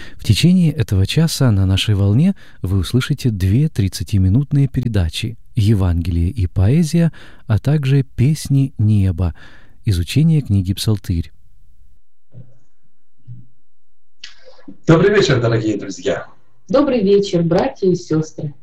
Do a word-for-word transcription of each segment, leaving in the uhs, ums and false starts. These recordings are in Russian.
В течение этого часа на нашей волне вы услышите две тридцатиминутные передачи «Евангелие и поэзия», а также «Песни неба», изучение книги «Псалтырь». Добрый вечер, дорогие друзья. Добрый вечер, братья и сестры.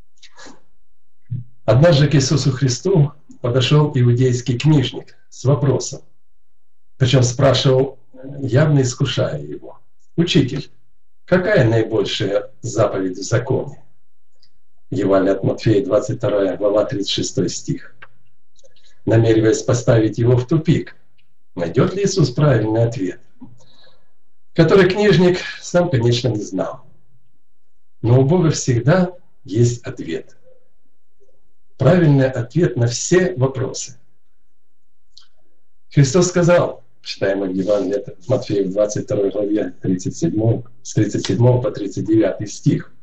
Однажды к Иисусу Христу подошел иудейский книжник с вопросом. Причем спрашивал, явно искушая его: «Учитель, какая наибольшая заповедь в законе?» Евангелие от Матфея, двадцать вторая глава, тридцать шестой стих. Намереваясь поставить его в тупик, найдет ли Иисус правильный ответ, который книжник сам, конечно, не знал. Но у Бога всегда есть ответ. Правильный ответ на все вопросы. Христос сказал, читаем в Евангелии от Матфея в двадцать второй главе, тридцать седьмой, с тридцать седьмого по тридцать девятый стих.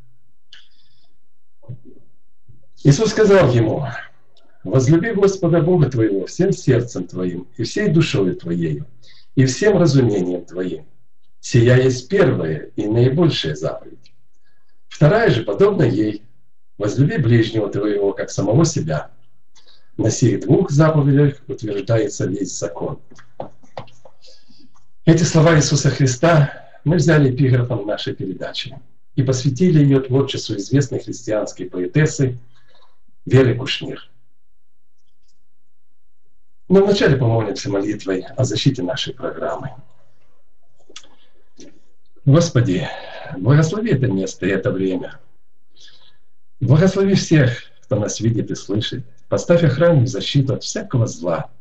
Иисус сказал ему: «Возлюби Господа Бога твоего всем сердцем твоим, и всей душою твоею, и всем разумением твоим. Сия есть первая и наибольшая заповедь. Вторая же подобна ей: возлюби ближнего твоего, как самого себя. На сих двух заповедях утверждается весь закон». Эти слова Иисуса Христа мы взяли эпиграфом нашей передачи и посвятили ее творчеству известной христианской поэтессы Веры Кушнир. Но вначале помолимся молитвой о защите нашей программы. Господи, благослови это место и это время. Благослови всех, кто нас видит и слышит. Поставь охрану и защиту от всякого зла.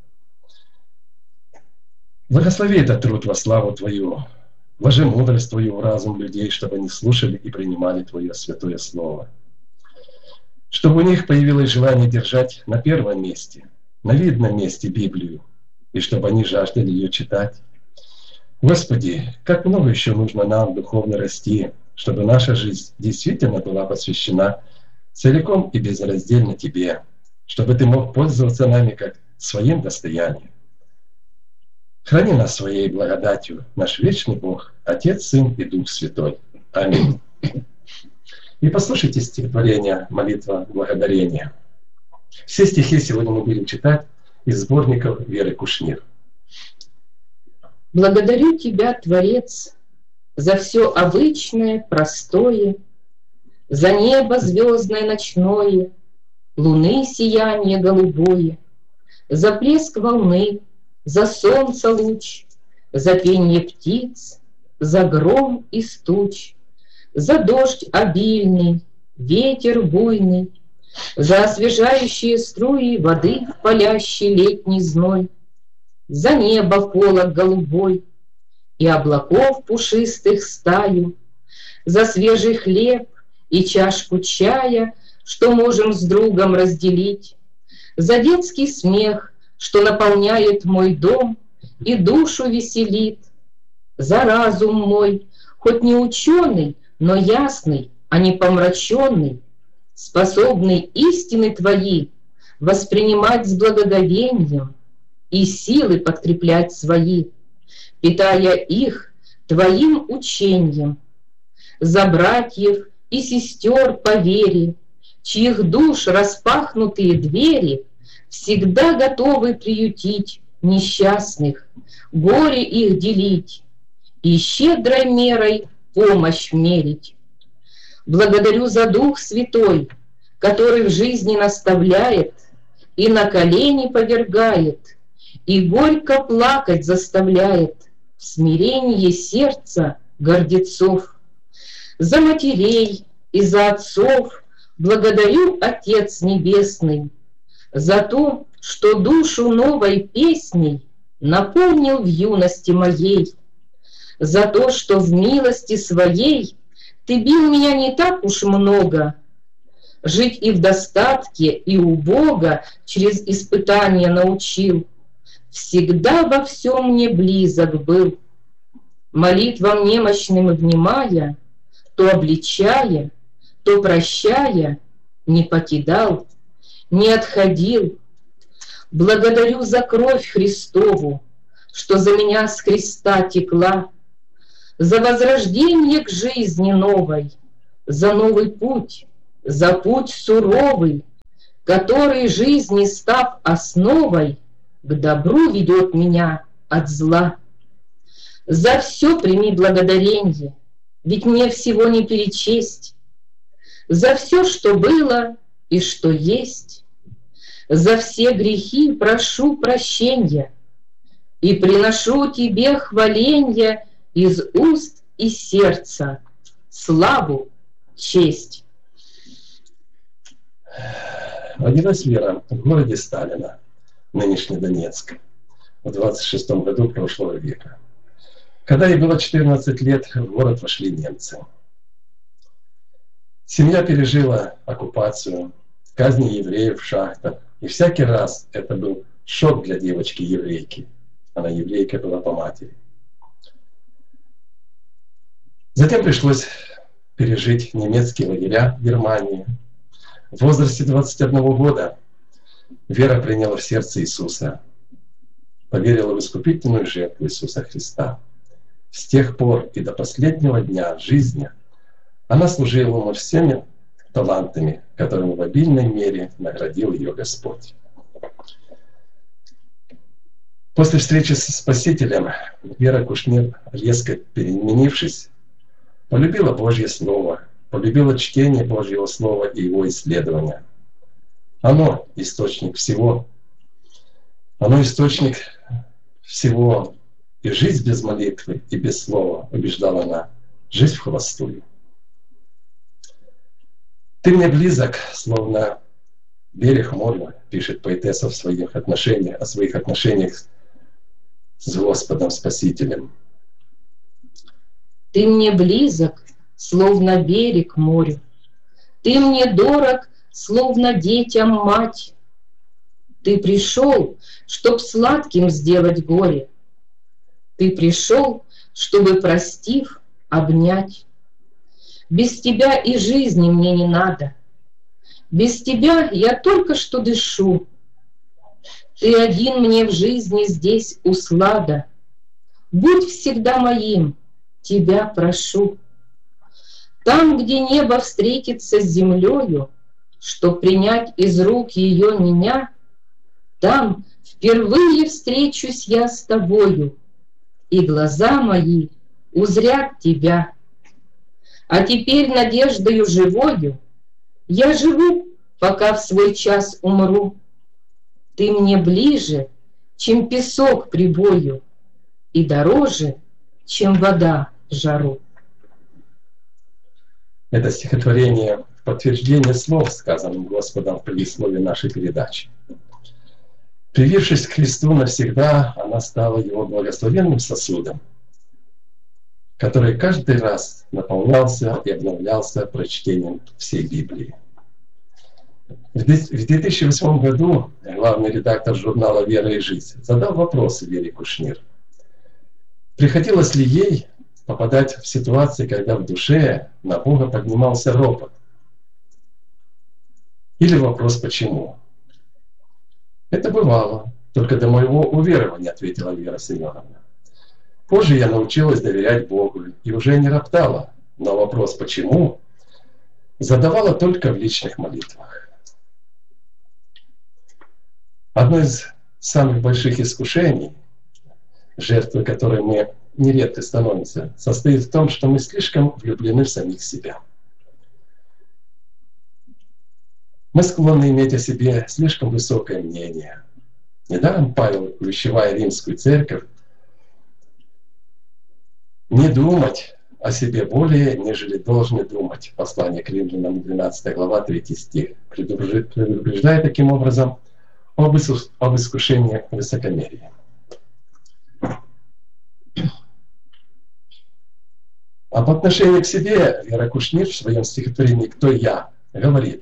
Благослови этот труд во славу Твою. Вложи мудрость Твою в разум людей, чтобы они слушали и принимали Твое святое Слово. Чтобы у них появилось желание держать на первом месте, на видном месте Библию, и чтобы они жаждали ее читать. Господи, как много еще нужно нам духовно расти, чтобы наша жизнь действительно была посвящена целиком и безраздельно Тебе, чтобы Ты мог пользоваться нами как своим достоянием. Храни нас своей благодатью, наш вечный Бог, Отец, Сын и Дух Святой. Аминь. И послушайте стихотворение «Молитва благодарения». Все стихи сегодня мы будем читать из сборников Веры Кушнир. Благодарю Тебя, Творец, за все обычное, простое, за небо звездное ночное, луны сияние голубое, за плеск волны, за солнце луч, за пенье птиц, за гром из туч, за дождь обильный, ветер буйный, за освежающие струи воды в палящий летний зной, за небо полог голубой и облаков пушистых стаю, за свежий хлеб и чашку чая, что можем с другом разделить, за детский смех, что наполняет мой дом и душу веселит, за разум мой, хоть не ученый, но ясный, а не помраченный, способный истины Твои воспринимать с благоговением и силы подкреплять свои, питая их Твоим учением, за братьев и сестер по вере, чьих душ распахнутые двери всегда готовы приютить несчастных, горе их делить и щедрой мерой помощь мерить. Благодарю за Дух Святой, который в жизни наставляет и на колени повергает, и горько плакать заставляет в смирении сердца гордецов. За матерей и за отцов благодарю, Отец Небесный, за то, что душу новой песней наполнил в юности моей, за то, что в милости своей Ты бил меня не так уж много, жить и в достатке, и у Бога через испытания научил, всегда во всем мне близок был, молитвам немощным внимая, то обличая, то прощая, не покидал, не отходил. Благодарю за кровь Христову, что за меня с креста текла, за возрождение к жизни новой, за новый путь, за путь суровый, который, жизни став основой, к добру ведет меня от зла. За все прими благодаренье, ведь мне всего не перечесть, за все, что было и что есть, за все грехи прошу прощенья и приношу тебе хваленья из уст и сердца, славу, честь. Родилась Вера в городе Сталина, нынешний Донецк, в двадцать шестом году прошлого века. Когда ей было четырнадцать лет, в город вошли немцы. Семья пережила оккупацию, казни евреев в шахтах. И всякий раз это был шок для девочки-еврейки. Она еврейка была по матери. Затем пришлось пережить немецкие лагеря в Германии. В возрасте двадцати одного года Вера приняла в сердце Иисуса, поверила в искупительную жертву Иисуса Христа. С тех пор и до последнего дня жизни она служила ему всеми талантами, которыми в обильной мере наградил ее Господь. После встречи со Спасителем Вера Кушнир, резко переменившись, полюбила Божье Слово, полюбила чтение Божьего Слова и его исследования. Оно источник всего. Оно источник всего. И жизнь без молитвы и без слова, убеждала она, жизнь вхолостую. Ты мне близок, словно берег моря, пишет поэтесса в своих отношениях, о своих отношениях с Господом Спасителем. Ты мне близок, словно берег моря. Ты мне дорог, словно детям мать. Ты пришел, чтоб сладким сделать горе. Ты пришел, чтобы, простив, обнять. Без тебя и жизни мне не надо. Без тебя я только что дышу. Ты один мне в жизни здесь услада. Будь всегда моим, тебя прошу. Там, где небо встретится с землею, чтоб принять из рук ее меня, там впервые встречусь я с тобою, и глаза мои узрят тебя. А теперь надеждою живою я живу, пока в свой час умру. Ты мне ближе, чем песок прибою, и дороже, чем вода в жару. Это стихотворение в подтверждение слов, сказанных Господом в предисловии нашей передачи. Привившись к Христу навсегда, она стала его благословенным сосудом, который каждый раз наполнялся и обновлялся прочтением всей Библии. В две тысячи восьмом году главный редактор журнала «Вера и жизнь» задал вопрос Вере Кушнир. Приходилось ли ей попадать в ситуации, когда в душе на Бога поднимался ропот? Или вопрос «почему?» Это бывало, только до моего уверования, ответила Вера Семеновна. Позже я научилась доверять Богу и уже не роптала, но вопрос «почему?» задавала только в личных молитвах. Одно из самых больших искушений, жертвой которой мы нередко становимся, состоит в том, что мы слишком влюблены в самих себя. Мы склонны иметь о себе слишком высокое мнение. Недаром Павел, увещевая римскую церковь, не думать о себе более, нежели должны думать. Послание к Римлянам, двенадцатая глава, третий стих. Предупреждая таким образом об искушении высокомерия. Об отношении к себе Вера Кушнир в своем стихотворении «Кто я?» говорит: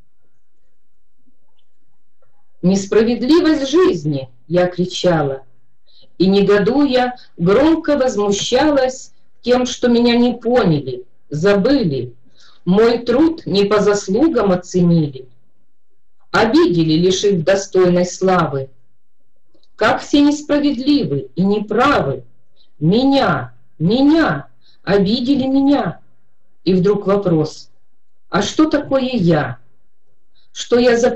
«Несправедливость жизни!» я кричала, и, негодуя, громко возмущалась тем, что меня не поняли, забыли, мой труд не по заслугам оценили, обидели, лишив достойной славы. Как все несправедливы и неправы, меня, меня, обидели меня. И вдруг вопрос: а что такое я? Что я за